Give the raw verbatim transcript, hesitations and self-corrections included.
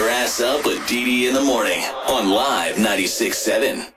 your ass up with Dee Dee in the morning on Live ninety-six point seven.